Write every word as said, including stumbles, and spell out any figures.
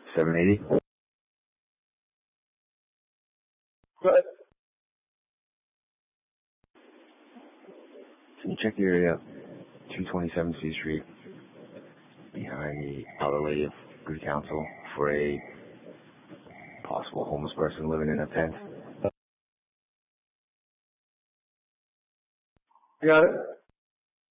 seven eighty. Go ahead. Can you check the area two twenty-seven C Street behind the Our Lady of Good Counsel for a possible homeless person living in a tent? You got it?